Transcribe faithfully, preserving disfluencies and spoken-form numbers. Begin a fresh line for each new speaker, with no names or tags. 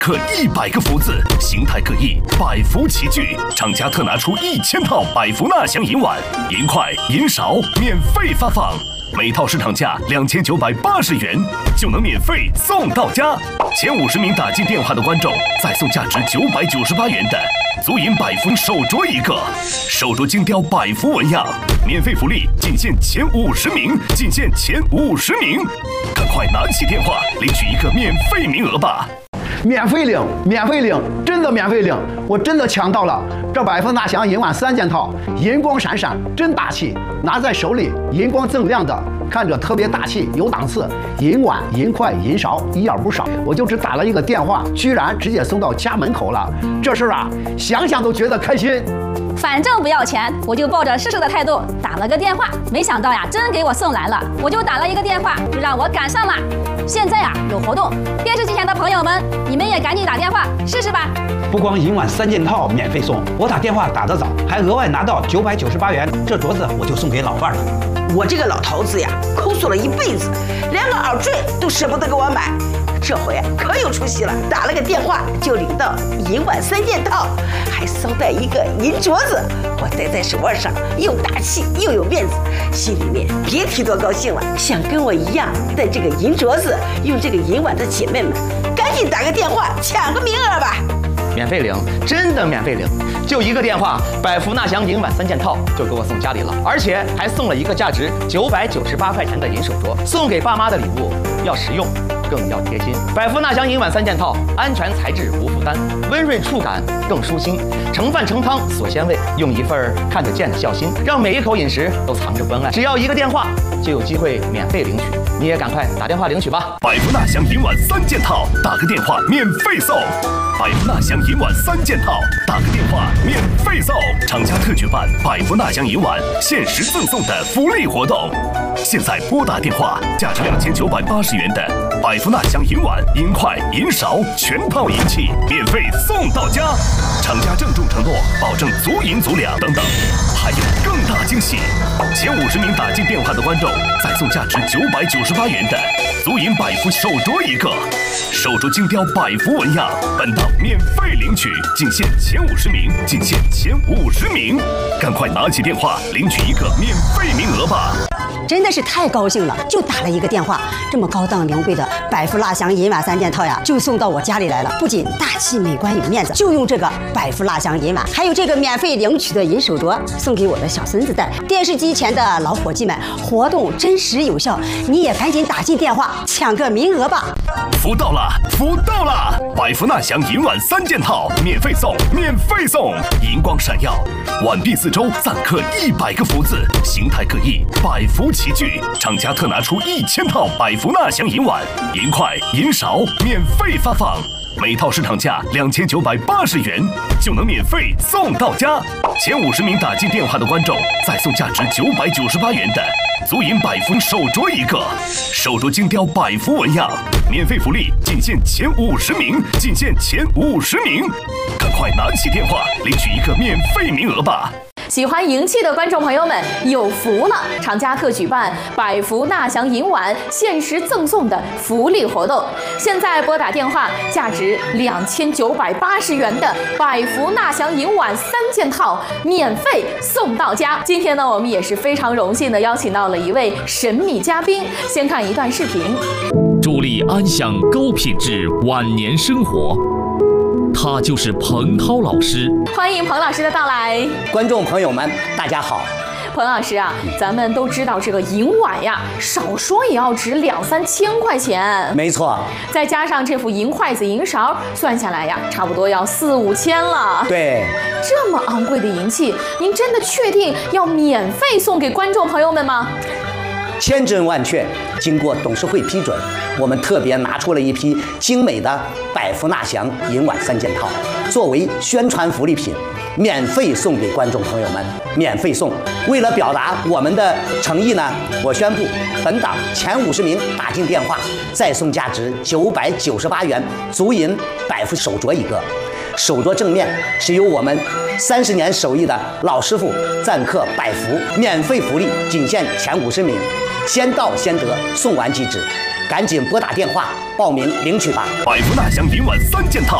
刻一百个福字，形态各异，百福齐聚。厂家特拿出一千套百福纳祥银碗、银筷、银勺，免费发放。每套市场价两千九百八十元，就能免费送到家。前五十名打进电话的观众，再送价值九百九十八元的足银百福手镯一个，手镯精雕百福纹样，免费福利仅限前五十名，仅限前五十名，赶快拿起电话领取一个免费名额吧！
免费领，免费领，真的免费领！我真的抢到了这百福纳祥银碗三件套，银光闪闪，真大气，拿在手里银光锃亮的，看着特别大气，有档次。银碗、银筷、银勺一样不少，我就只打了一个电话，居然直接送到家门口了。这事儿啊，想想都觉得开心。
反正不要钱，我就抱着试试的态度打了个电话，没想到呀，真给我送来了。我就打了一个电话，就让我赶上了。现在啊有活动，电视机前的朋友们，你们也赶紧打电话试试吧。
不光银碗三件套免费送，我打电话打得早，还额外拿到九百九十八元，这镯子我就送给老伴了。
我这个老头子呀，抠索了一辈子，连个耳坠都舍不得给我买。这回啊可有出息了，打了个电话就领到银碗三件套，还捎带一个银镯子，我戴在手腕上又大气又有面子，心里面别提多高兴了。想跟我一样戴这个银镯子、用这个银碗的姐妹们，赶紧打个电话抢个名额吧！
免费领，真的免费领，就一个电话，百福纳祥银碗三件套就给我送家里了，而且还送了一个价值九百九十八块钱的银手镯，送给爸妈的礼物要实用，更要贴心。百福纳祥银碗三件套，安全材质无负担，温润触感更舒心，盛饭盛汤锁鲜味，用一份看得见的孝心，让每一口饮食都藏着关爱。只要一个电话，就有机会免费领取，你也赶快打电话领取吧。
百福纳祥银碗三件套，打个电话免费送。百福纳祥银碗三件套，打个电话免费送。厂家特举办百福纳祥银碗限时赠送的福利活动，现在拨打电话，价值两千九百八十元的百福纳祥银碗、银筷、银勺全套银器免费送到家。厂家郑重承诺，保证足银足两等等，还有更大惊喜！前五十名打进电话的观众，再送价值九百九十八元的足银百福手镯一个，手镯精雕百福纹样，本档免费领取，仅限前五十名，仅限前五十名，赶快拿起电话领取一个免费名额吧！
真的是太高兴了，就打了一个电话，这么高档名贵的百福纳祥银碗三件套呀，就送到我家里来了。不仅大气美观有面子，就用这个百福纳祥银碗，还有这个免费领取的银手镯，送给我的小孙子戴。电视机前的老伙计们，活动真实有效，你也赶紧打进电话抢个名额吧！
福到了，福到了！百福纳祥银碗三件套免费送，免费送！银光闪耀，碗壁四周暂刻一百个福字，形态各异，百福齐聚。厂家特拿出一千套百福纳祥银碗、银筷、银勺，免费发放。每套市场价两千九百八十元，就能免费送到家。前五十名打进电话的观众，再送价值九百九十八元的足银百福手镯一个，手镯精雕百福纹样，免费福利仅限前五十名，仅限前五十名，赶快拿起电话领取一个免费名额吧！
喜欢银器的观众朋友们有福了！厂家特举办百福纳祥银碗限时赠送的福利活动，现在拨打电话，价值两千九百八十元的百福纳祥银碗三件套免费送到家。今天呢，我们也是非常荣幸的邀请到了一位神秘嘉宾，先看一段视频。
助力安享高品质晚年生活。他就是彭涛老师，
欢迎彭老师的到来。
观众朋友们，大家好。
彭老师啊，咱们都知道这个银碗呀，少说也要值两三千块钱。
没错，
再加上这副银筷子、银勺，算下来呀，差不多要四五千了。
对，
这么昂贵的银器，您真的确定要免费送给观众朋友们吗？
千真万确，经过董事会批准，我们特别拿出了一批精美的百福纳祥银碗三件套，作为宣传福利品，免费送给观众朋友们，免费送。为了表达我们的诚意呢，我宣布本档前五十名打进电话，再送价值九百九十八元足银百福手镯一个。手镯正面是由我们三十年手艺的老师傅暂刻百福，免费福利仅限前五十名，先到先得，送完即止。 赶紧拨打电话报名领取吧。
百福纳祥银碗三件套。